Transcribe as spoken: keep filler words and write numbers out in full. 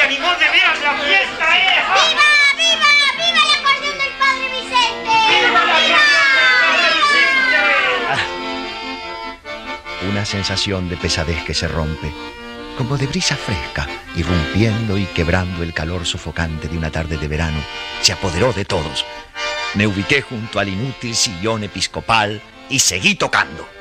se animó de veras la fiesta, ¿eh? ¡Viva, viva, viva el acordeón del Padre Vicente! ¡Viva la acordeón del Padre Vicente! Una sensación de pesadez que se rompe, como de brisa fresca, irrumpiendo y quebrando el calor sofocante de una tarde de verano, se apoderó de todos. Me ubiqué junto al inútil sillón episcopal y seguí tocando.